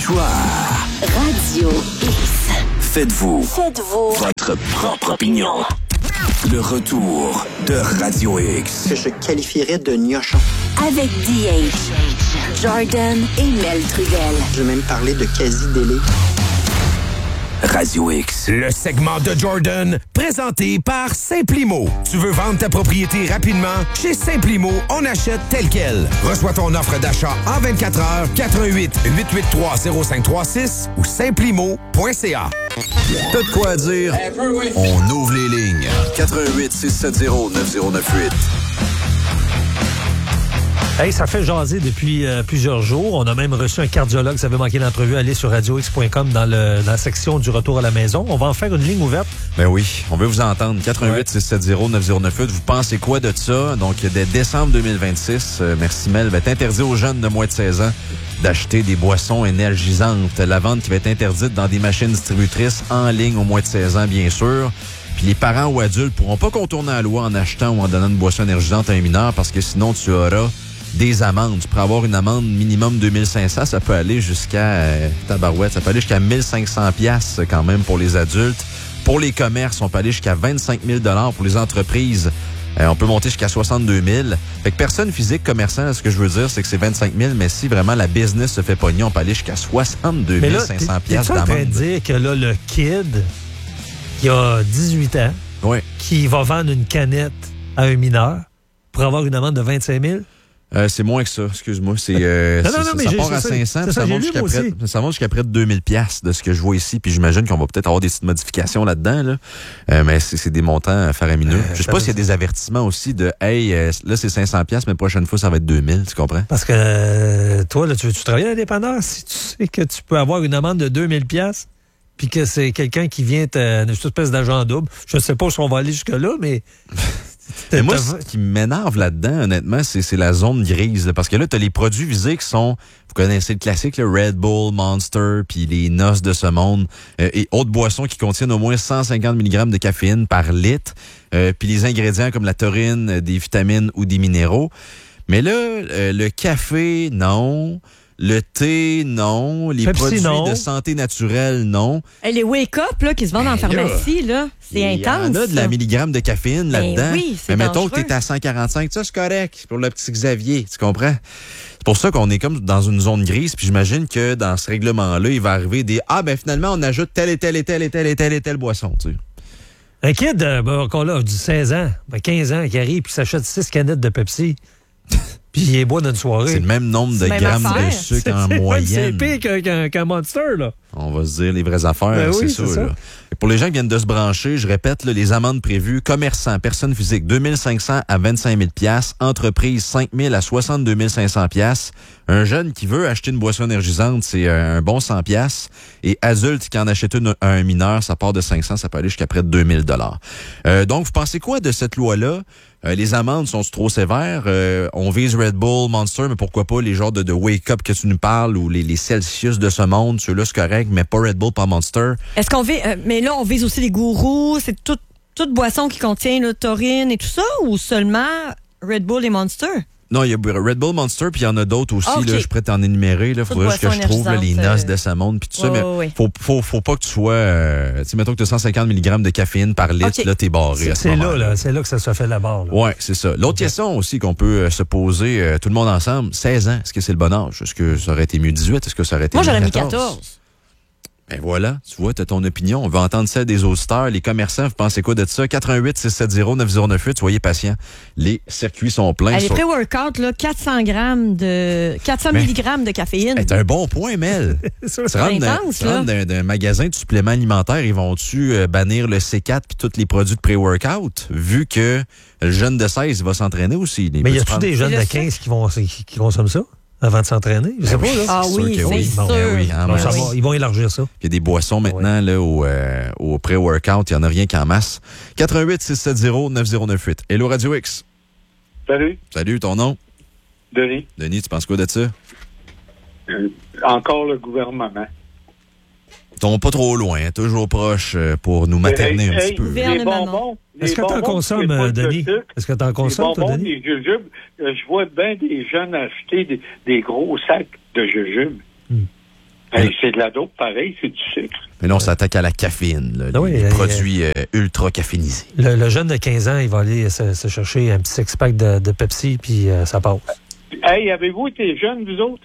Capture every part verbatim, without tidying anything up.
L'histoire. Radio X. Faites-vous. Faites-vous. Votre propre opinion. Le retour de Radio X. Que je qualifierais de gnochon. Avec D H, Jordan et Mel Trudel. Je vais même parler de quasi-délai. Radio X. Le segment de Jordan, présenté par Simplimo. Tu veux vendre ta propriété rapidement? Chez Simplimo, on achète tel quel. Reçois ton offre d'achat en vingt-quatre heures, quatre un huit, huit huit trois, zéro cinq trois six ou simplimo point c a. T'as de quoi dire? On ouvre les lignes. quatre un huit, six sept zéro, neuf zéro neuf huit. Hey, ça fait jaser depuis euh, plusieurs jours. On a même reçu un cardiologue. Ça avait manqué l'entrevue. Allez sur radio x point com dans, le, dans la section du retour à la maison. On va en faire une ligne ouverte. Ben oui, on veut vous entendre. quatre un huit, six sept zéro, neuf zéro neuf huit. Vous pensez quoi de ça? Donc, dès décembre deux mille vingt-six, euh, merci Mel, va être interdit aux jeunes de moins de seize ans d'acheter des boissons énergisantes. La vente qui va être interdite dans des machines distributrices en ligne aux moins de seize ans, bien sûr. Puis les parents ou adultes pourront pas contourner la loi en achetant ou en donnant une boisson énergisante à un mineur parce que sinon, tu auras des amendes. Tu pourrais avoir une amende minimum deux mille cinq cents. Ça peut aller jusqu'à... Euh, tabarouette, ça peut aller jusqu'à mille cinq cents piastres quand même pour les adultes. Pour les commerces, on peut aller jusqu'à vingt-cinq mille dollars. Pour les entreprises, euh, on peut monter jusqu'à soixante-deux mille. Fait que personne physique, commerçant, ce que je veux dire, c'est que c'est vingt-cinq mille. Mais si vraiment la business se fait pogner, on peut aller jusqu'à soixante-deux mille cinq cents piastres d'amende. Tu es en train de dire que là, le kid qui a dix-huit ans, oui, qui va vendre une canette à un mineur pour avoir une amende de vingt-cinq mille? Euh, c'est moins que ça, excuse-moi. C'est, euh, non, non, non, c'est, mais ça j'ai, part à ça, cinq cents, ça, ça, ça monte jusqu'à près, ça monte jusqu'à près de deux mille piastres de ce que je vois ici. Puis j'imagine qu'on va peut-être avoir des petites modifications là-dedans. Là. Euh, mais c'est, c'est des montants faramineux. Euh, je sais pas s'il y a des avertissements aussi de « Hey, euh, là, c'est cinq cents piastres, mais la prochaine fois, ça va être deux mille. » Tu comprends? Parce que euh, toi, là, tu veux-tu travailler à l'indépendant si tu sais que tu peux avoir une amende de deux mille piastres puis que c'est quelqu'un qui vient te, une espèce d'agent double. Je sais pas si on va aller jusque-là, mais... Mais moi, ce qui m'énerve là-dedans, honnêtement, c'est, c'est la zone grise. Là, parce que là, tu as les produits visés qui sont, vous connaissez le classique, le Red Bull, Monster, puis les noces de ce monde, euh, et autres boissons qui contiennent au moins cent cinquante milligrammes de caféine par litre, euh, puis les ingrédients comme la taurine, des vitamines ou des minéraux. Mais là, euh, le café, non. Le thé, non. Les Pepsi, produits non. de santé naturelle, non. Hey, les wake-up là, qui se vendent en pharmacie, là, c'est intense. Il y en a de la milligramme de caféine ben là-dedans. Oui, c'est mais mettons dangereux. que tu es à cent quarante-cinq, ça, c'est correct. Pour le petit Xavier, tu comprends? C'est pour ça qu'on est comme dans une zone grise. Puis j'imagine que dans ce règlement-là, il va arriver des « Ah, ben finalement, on ajoute telle et telle et telle et telle et telle et telle boisson. » Tu sais. Un kid, euh, ben, encore là, du seize ans, ben, quinze ans, qui arrive puis s'achète six canettes de Pepsi. Puis il est boit dans une soirée. C'est le même nombre de même grammes affaire. de sucre c'est, en c'est, moyenne. C'est pire qu'un, qu'un, qu'un Monster, là. On va se dire les vraies affaires, Ben c'est, oui, ça, c'est ça. là. Et pour les gens qui viennent de se brancher, je répète, là, les amendes prévues, commerçants, personnes physiques, deux mille cinq cents à vingt-cinq mille piastres, entreprise, cinq mille à soixante-deux mille cinq cents piastres. Un jeune qui veut acheter une boisson énergisante, c'est un bon cent piastres. Et adulte qui en achète une à un mineur, ça part de cinq cents, ça peut aller jusqu'à près de deux mille dollars. Euh, donc, vous pensez quoi de cette loi-là? Euh, les amendes sont trop sévères. Euh, on vise Red Bull, Monster, mais pourquoi pas les genres de, de wake-up que tu nous parles ou les, les Celsius de ce monde. Ceux-là, c'est correct, mais pas Red Bull, pas Monster. Est-ce qu'on vise... Euh, mais là, on vise aussi les gourous. C'est tout, toute boisson qui contient le taurine et tout ça, ou seulement Red Bull et Monster? Non, il y a Red Bull, Monster, puis il y en a d'autres aussi. Okay. Là, je suis prêt à en énumérer. Il faudrait juste que je trouve là, les noces de sa monde puis tout ça. Oh, mais oui. faut, faut, faut pas que tu sois... Euh, tu sais, mettons que tu as cent cinquante milligrammes de caféine par litre, okay. là, t'es barré. C'est, à ce c'est moment-là. là, là, c'est là que ça se fait la barre. Là. Oui, c'est ça. L'autre okay. question aussi qu'on peut euh, se poser, euh, tout le monde ensemble, seize ans, est-ce que c'est le bon âge? Est-ce que ça aurait été mieux dix-huit? Est-ce que ça aurait été Moi, mieux j'aurais mis quatorze? quatorze. Ben voilà, tu vois, tu as ton opinion. On veut entendre celle des auditeurs, les commerçants. Vous pensez quoi de ça? quatre un huit, six sept zéro, neuf zéro neuf huit. Soyez patients. Les circuits sont pleins. Allez, sur... pré-workout, là, quatre cents grammes de... quatre cents milligrammes de caféine. C'est un bon point, Mel. ça, Tu rentres dans, intense, tu rentres d'un, d'un magasin de suppléments alimentaires, ils vont-tu euh, bannir le C quatre puis tous les produits de pré-workout? Vu que le jeune de seize, il va s'entraîner aussi. Mais y a-tu prendre... des jeunes de quinze qui, vont, qui, qui consomment ça? Avant de s'entraîner? Je sais pas, là. Ah oui, c'est oui. sûr. Bon, ben oui, hein, Bon, ben ça oui. va, ils vont élargir ça. Il y a des boissons maintenant là, au, euh, au pré-workout. Il n'y en a rien qu'en masse. quatre un huit, six sept zéro, neuf zéro neuf huit. Hello Radio X. Salut. Salut, ton nom? Denis. Denis, tu penses quoi de ça? Euh, encore le gouvernement. Tombons pas trop loin, hein, toujours proche euh, pour nous materner hey, un hey, petit peu. Les bonbons. Est-ce que tu en consommes, bonbons, Denis? sucre, Est-ce que tu en consommes, les bonbons, toi, Denis? les jujubes, euh, je vois bien des jeunes acheter des, des gros sacs de jujubes. Hmm. Hey, c'est de la dope, pareil, c'est du sucre. Mais là, on s'attaque à la caféine, là, Ah les, oui, les euh, produits euh, ultra caféinisés. Le, le jeune de quinze ans, il va aller se, se chercher un petit six-pack de, de Pepsi, puis euh, ça passe. Hey, avez-vous été jeunes, vous autres?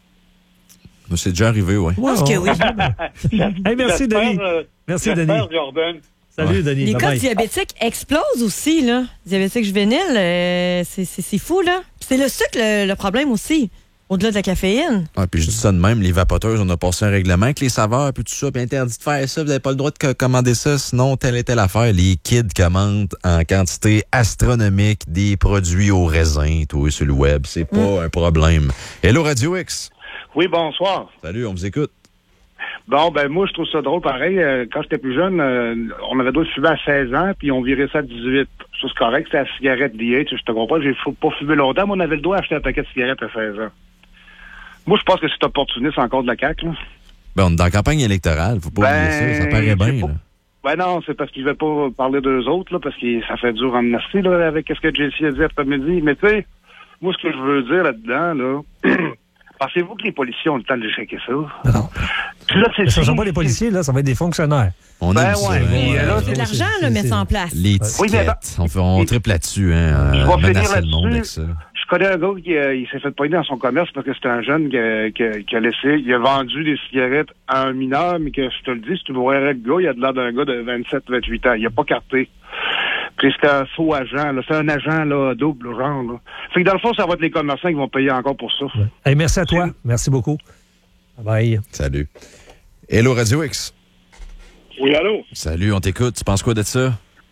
Mais c'est déjà arrivé, oui. Je pense que oui. Hey, merci, J'espère, Denis. euh, Merci, j'espère, Denis. Jordan. Salut, Ouais. Denis. Les cas Bye-bye. diabétiques explosent aussi, là. Diabétique juvénile, euh, c'est, c'est, c'est fou, là. C'est le sucre, le, le problème aussi, au-delà de la caféine. Ah, puis je dis ça de même, les vapoteuses, on a passé un règlement avec les saveurs, puis tout ça, puis interdit de faire ça, vous n'avez pas le droit de co- commander ça, sinon telle et telle affaire. Les kids commandent en quantité astronomique des produits au raisin, tout sur le web, c'est pas Mm. un problème. Hello Radio X. Oui, bonsoir. Salut, on vous écoute. Bon, ben moi, je trouve ça drôle, pareil. Euh, quand j'étais plus jeune, euh, on avait le droit de fumer à seize ans, puis on virait ça à dix-huit. Ça, c'est correct, c'est la cigarette D H. Je te comprends, j'ai f- pas fumé longtemps, mais on avait le droit d'acheter un paquet de cigarettes à seize ans. Moi, je pense que c'est opportuniste encore de la C A Q, là. Ben, on est dans la campagne électorale, faut pas Ben, oublier ça, ça paraît je sais bien. pas. là. Ben non, c'est parce qu'ils ne veulent pas parler d'eux autres, là, parce que ça fait dur en merci, là, avec ce que J C a dit après-midi. Mais tu sais, moi, ce que je veux dire là-dedans, là, pensez-vous que les policiers ont le temps de checker ça? Non. Puis là, c'est Mais ce ne sont si- pas des policiers, là, ça va être des fonctionnaires. On Ben aime ça, ouais, hein. mais, euh, là, C'est de l'argent, c'est- là, c'est- mettre ça en place. Les Oui, mais tickets, on, fait, on triple là-dessus, hein, Je euh, vais finir menacer le monde avec là-dessus. ça. Je connais un gars qui euh, il s'est fait poigner dans son commerce parce que c'était un jeune qui a, qui a- qui a laissé, il a vendu des cigarettes à un mineur, mais que je te le dis, c'est une vraie gars, il a de l'air d'un gars de vingt-sept vingt-huit ans. Il a pas carté. Puis c'était un faux agent, là. C'est un agent, là, double, genre, là. Fait que dans le fond, ça va être les commerçants qui vont payer encore pour ça. Hey, merci à toi. Merci beaucoup. Bye. Salut. Hello Radio X. Oui, allô? Salut, on t'écoute. Tu penses quoi de ça?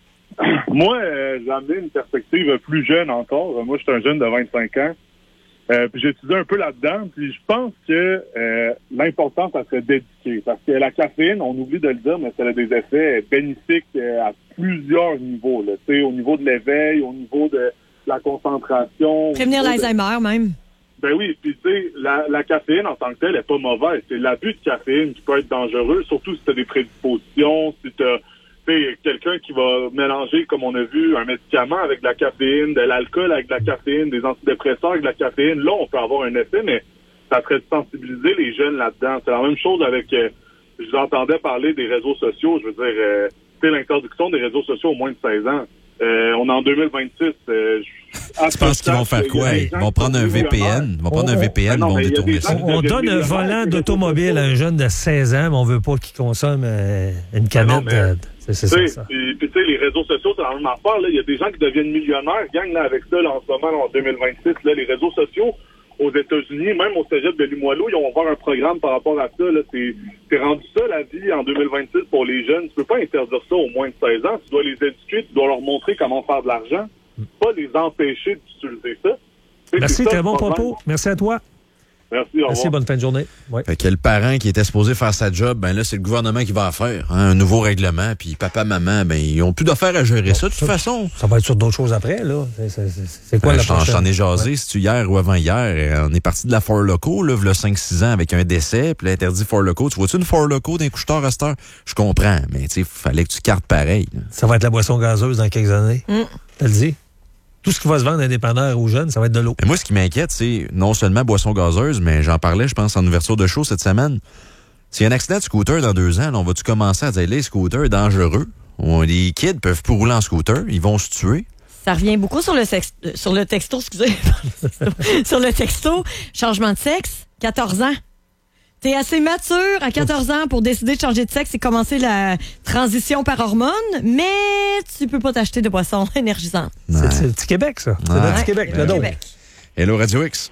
Moi, euh, j'ai amené une perspective plus jeune encore. Moi, je suis un jeune de vingt-cinq ans. Euh, puis j'ai étudié un peu là-dedans. Puis je pense que euh, l'important, ça serait d'éduquer. Parce que la caféine, on oublie de le dire, mais ça a des effets bénéfiques euh, à plusieurs niveaux. Là. Tu sais, au niveau de l'éveil, au niveau de la concentration. Prévenir au niveau de- l'Alzheimer, même. Ben oui, puis tu sais, la, la caféine en tant que telle est pas mauvaise. C'est l'abus de caféine qui peut être dangereux, surtout si tu as des prédispositions, si tu as quelqu'un qui va mélanger, comme on a vu, un médicament avec de la caféine, de l'alcool avec de la caféine, des antidépresseurs avec de la caféine. Là, on peut avoir un effet, mais ça serait de sensibiliser les jeunes là-dedans. C'est la même chose avec, euh, je vous entendais parler des réseaux sociaux, je veux dire, euh, tu sais, l'interdiction des réseaux sociaux au moins de seize ans. Euh, on est en deux mille vingt-six. Euh, Tu penses qu'ils vont faire quoi? Ils vont prendre un V P N? Ils vont prendre un V P N, ils vont détourner ça. On, on donne un volant d'automobile à un jeune de seize ans, mais on veut pas qu'il consomme euh, une canette. Non, mais- de- c'est c'est Tu sais, ça. ça. Puis, puis, tu sais, les réseaux sociaux, c'est la même affaire. Là. Il y a des gens qui deviennent millionnaires, gang, là, avec ça, là, en ce moment, là, en deux mille vingt-six. Là, les réseaux sociaux, aux États-Unis, même au cégep de Limoilou, ils ont ouvert un programme par rapport à ça. Là. C'est, c'est rendu ça, la vie, en deux mille vingt-six, pour les jeunes. Tu peux pas interdire ça aux moins de seize ans. Tu dois les éduquer, tu dois leur montrer comment faire de l'argent. Pas les empêcher d'utiliser ça. Tu sais, Merci, c'est ça, très le bon problème. propos. Merci à toi. Merci, au Merci, revoir. bonne fin de journée. Ouais. Fait que le parent qui était supposé faire sa job, ben là, c'est le gouvernement qui va en faire. Hein, un nouveau règlement, puis papa, maman, ben ils ont plus d'affaires à gérer ça, de toute façon. Ça va être sur d'autres choses après, là. C'est, c'est, c'est- c'est quoi Ben, la je t'en- prochaine? je t'en ai jasé, Ouais. si tu hier ou avant-hier, euh, on est parti de la Four Loco, là, v'là cinq six ans, avec un décès, puis l'interdit Four Loco. Tu vois-tu une Four Loco d'un couche-tard à cette heure? Je comprends, mais tu sais, fallait que tu cartes pareil. là. Ça va être la boisson gazeuse dans quelques années. Mm. Tu le dis? Tout ce qui va se vendre indépendant aux jeunes, ça va être de l'eau. Mais moi, ce qui m'inquiète, c'est non seulement boisson gazeuse, mais j'en parlais, je pense, en ouverture de show cette semaine. S'il y a un accident de scooter dans deux ans, là, on va-tu commencer à dire les scooters dangereux? On- Les kids peuvent pas rouler en scooter, ils vont se tuer. Ça revient beaucoup sur le, sex- euh, sur le texto, excusez. sur le texto, changement de sexe, quatorze ans. T'es assez mature à quatorze ans pour décider de changer de sexe et commencer la transition par hormones, mais tu peux pas t'acheter de boissons énergisantes. C'est, Ouais. c'est le petit Québec, ça. C'est Ouais. le petit Québec, Ouais, le don. Québec. Hello Radio X.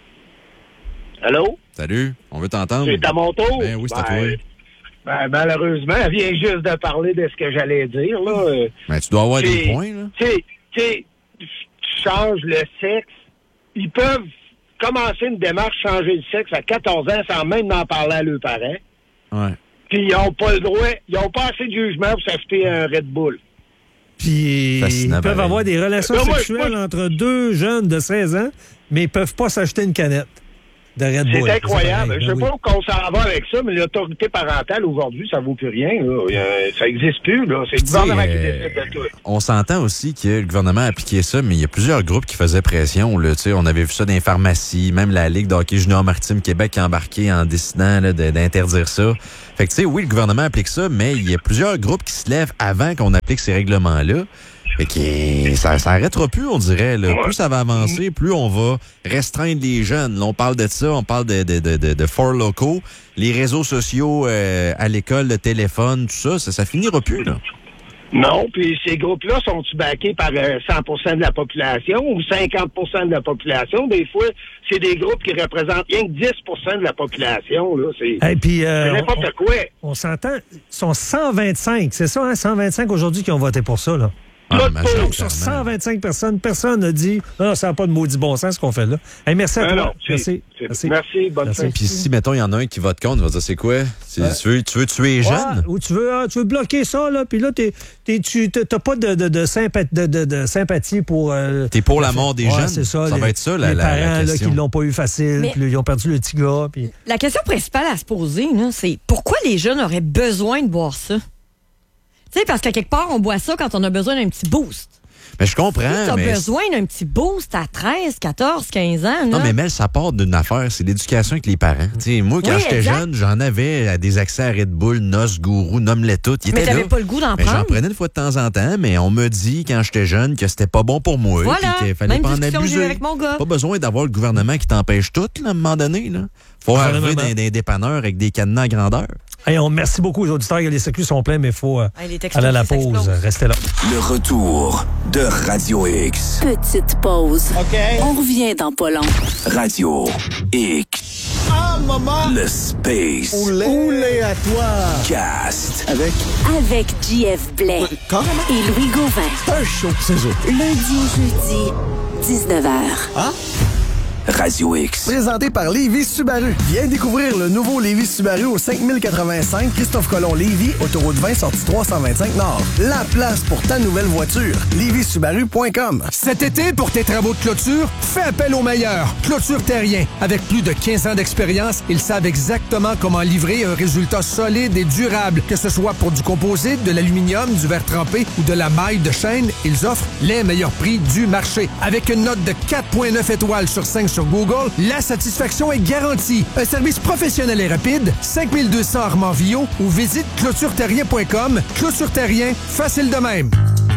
Allô? Salut, on veut t'entendre. C'est à mon tour? Ben oui, c'est à Ben, toi. ben, malheureusement, elle vient juste de parler de ce que j'allais dire. Là. Euh, Ben, tu dois avoir c'est- des points, là. Tu sais, tu sais, tu changes le sexe. Ils peuvent commencer une démarche changer de sexe à quatorze ans sans même en parler à leurs parents. Ouais. Puis ils n'ont pas le droit, ils n'ont pas assez de jugement pour s'acheter un Red Bull. Puis Fascinant, ils peuvent pareil. avoir des relations Ben, moi, sexuelles moi, entre deux jeunes de seize ans, mais ils peuvent pas s'acheter une canette. de Red C'est Bull. incroyable. C'est Je sais ben pas oui. où qu'on s'en va avec ça, mais l'autorité parentale, aujourd'hui, ça vaut plus rien. Là. Euh, ça existe plus. Là. C'est le gouvernement euh, qui décide de tout. On s'entend aussi que le gouvernement a appliqué ça, mais il y a plusieurs groupes qui faisaient pression. Là, on avait vu ça dans les pharmacies, même la Ligue de hockey junior maritime Québec qui a embarqué en décidant là, de, d'interdire ça. Fait que tu sais, oui, le gouvernement applique ça, mais il y a plusieurs groupes qui se lèvent avant qu'on applique ces règlements-là. Fait que ça s'arrêtera plus, on dirait. Là. Plus ça va avancer, plus on va restreindre les jeunes. Là, on parle de ça, on parle de, de, de, de, de four locaux, les réseaux sociaux euh, à l'école, le téléphone, tout ça, ça, ça finira plus, là. Non, puis ces groupes-là sont-ils backés par euh, cent pour cent de la population ou cinquante pour cent de la population? Des fois, c'est des groupes qui représentent rien que dix pour cent de la population. Là. C'est, Et puis, euh, c'est n'importe on, quoi. On s'entend, ils sont cent vingt-cinq, c'est ça, hein? cent vingt-cinq aujourd'hui qui ont voté pour ça, là. Ah, Donc, sur cent vingt-cinq personnes, personne n'a dit « Non, ça n'a pas de maudit bon sens ce qu'on fait là. » Hey, merci à Ben toi. non, c'est, merci. c'est, merci. Merci, bonne Merci. fin. Puis si, mettons, il y en a un qui vote contre, il va dire, c'est quoi? C'est, Ouais. tu, veux, tu veux tuer les jeunes? Ouais, ou tu veux, ah, tu veux bloquer ça, là, puis là, t'es, t'es, tu n'as pas de, de, de, sympathie, de, de, de sympathie pour... Euh, T'es pour la mort des ouais, jeunes? c'est ça. Ça les, va être ça, la, les la, parents la là, question. qui l'ont pas eu facile, Mais- puis là, ils ont perdu le petit gars, puis... La question principale à se poser, là, c'est pourquoi les jeunes auraient besoin de boire ça? Tu sais, parce qu'à quelque part, on boit ça quand on a besoin d'un petit boost. Mais je comprends, Si t'as mais... besoin d'un petit boost à treize, quatorze, quinze ans, là. Non, mais Mel, ça part d'une affaire, c'est l'éducation avec les parents. T'sais, moi, quand Oui, j'étais exact. jeune, j'en avais à des accès à Red Bull, Nos, Gourou, nomme-les toutes. Ils mais étaient t'avais là. pas le goût d'en Mais j'en prendre. prenais une fois de temps en temps, mais on me dit, quand j'étais jeune, que c'était pas bon pour moi. Voilà, puis qu'il fallait même pas en discussion que j'ai eue abuser. avec mon gars. Pas besoin d'avoir le gouvernement qui t'empêche tout, là, à un moment donné. Là. Faut arriver Gouvernement. dans des dépanneurs avec des cadenas à grandeur. Hey, on, merci beaucoup aux auditeurs. Les circuits sont pleins, mais il faut euh, Hey, les textos, aller à la ça pause. explose. Restez là. Le retour de Radio X. Petite pause. OK. On revient dans pas long. Radio X. Ah, maman! Le Space Oulé à toi! Cast. Avec Avec J F Blais carrément et Louis Gauvin. un show, c'est ça. Lundi au jeudi, dix-neuf heures. Radio X. Présenté par Lévis Subaru. Viens découvrir le nouveau Lévis Subaru au cinq mille quatre-vingt-cinq Christophe Colomb Lévis, autoroute vingt, sortie trois cent vingt-cinq Nord. La place pour ta nouvelle voiture. lévis subaru point com. Cet été, pour tes travaux de clôture, fais appel aux meilleurs. Clôture Terrien. Avec plus de quinze ans d'expérience, ils savent exactement comment livrer un résultat solide et durable. Que ce soit pour du composite, de l'aluminium, du verre trempé ou de la maille de chaîne, ils offrent les meilleurs prix du marché. Avec une note de quatre virgule neuf étoiles sur cinq sur Google, la satisfaction est garantie. Un service professionnel et rapide, cinq mille deux cents Armand-Villot ou visite clôture terrien point com. Clôture Terrien, facile de même.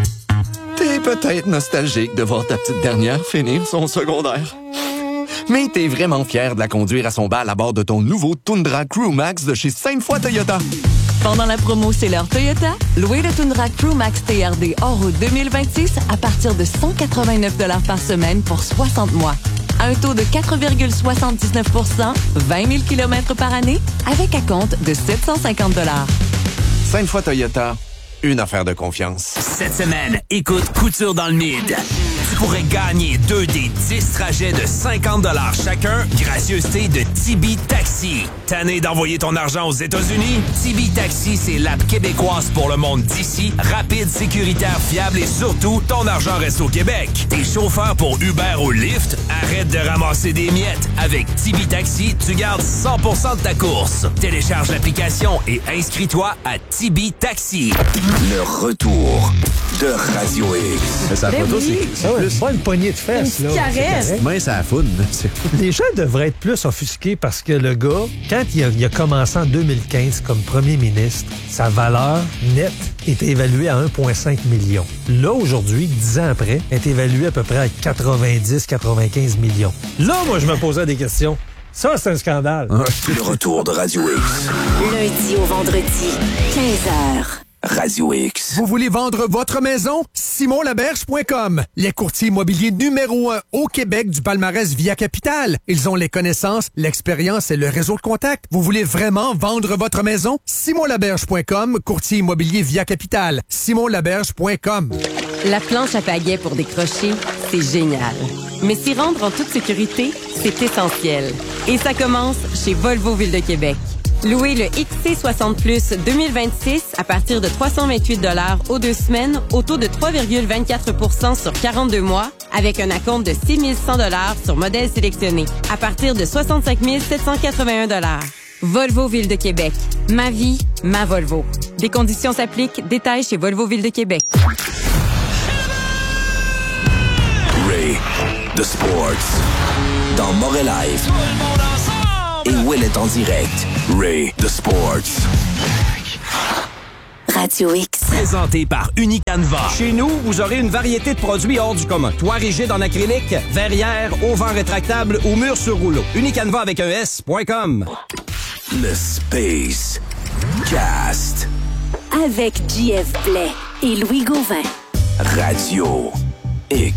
T'es peut-être nostalgique de voir ta petite dernière finir son secondaire. Mais t'es vraiment fier de la conduire à son bal à bord de ton nouveau Tundra Crew Max de chez Sainte-Foy Toyota. Pendant la promo C'est l'heure Toyota, louez le Tundra Crew Max T R D hors route deux mille vingt-six à partir de cent quatre-vingt-neuf dollars par semaine pour soixante mois. À un taux de quatre virgule soixante-dix-neuf pour cent, vingt mille kilomètres par année, avec un compte de sept cent cinquante dollars. Sainte-Foy Toyota, une affaire de confiance. Cette semaine, écoute Couture dans le Mid. Tu pourrais gagner deux des dix trajets de cinquante dollars chacun, gracieuseté de Tibi Taxi. Tanné d'envoyer ton argent aux États-Unis? Tibi Taxi, c'est l'app québécoise pour le monde d'ici. Rapide, sécuritaire, fiable et surtout, ton argent reste au Québec. T'es chauffeur pour Uber ou Lyft? Arrête de ramasser des miettes. Avec Tibi Taxi, tu gardes cent pour cent de ta course. Télécharge l'application et inscris-toi à Tibi Taxi. Le retour de Radio X. Mais sa Ben photo, oui. c'est, c'est Ah ouais, plus... pas une poignée de fesses, Une là. petite C'est caresse. correct. Mais ça foune. C'est... Les gens devraient être plus offusqués parce que le gars, quand il a, il a commencé en deux mille quinze comme premier ministre, sa valeur nette est évaluée à un virgule cinq million. Là, aujourd'hui, dix ans après, est évaluée à peu près à quatre-vingt-dix à quatre-vingt-quinze millions. Là, moi, je me posais des questions. Ça, c'est un scandale. Le retour de Radio X. Lundi au vendredi, quinze heures. Radio X. Vous voulez vendre votre maison? simon laberge point com. Les courtiers immobiliers numéro un au Québec du palmarès Via Capital. Ils ont les connaissances, l'expérience et le réseau de contacts. Vous voulez vraiment vendre votre maison? simon laberge point com, courtier immobilier Via Capital. simon laberge point com. La planche à pagaie pour décrocher, c'est génial. Mais s'y rendre en toute sécurité, c'est essentiel. Et ça commence chez Volvo Ville de Québec. Louez le X C soixante Plus deux mille vingt-six à partir de trois cent vingt-huit dollars aux deux semaines au taux de trois virgule vingt-quatre pour cent sur quarante-deux mois avec un acompte de six mille cent dollars sur modèle sélectionné à partir de soixante-cinq mille sept cent quatre-vingt-un dollars. Volvo Ville de Québec. Ma vie, ma Volvo. Des conditions s'appliquent. Détails chez Volvo Ville de Québec. Ray, The Sports. Dans Moret Live. Et Will est en direct. Ray, The Sports. Radio X. Présenté par Unicanva. Chez nous, vous aurez une variété de produits hors du commun. Toit rigide en acrylique, verrière, auvent rétractable ou mur sur rouleau. Unicanva avec un S point com. Le Space Cast. Avec J F Blais et Louis Gauvin. Radio X.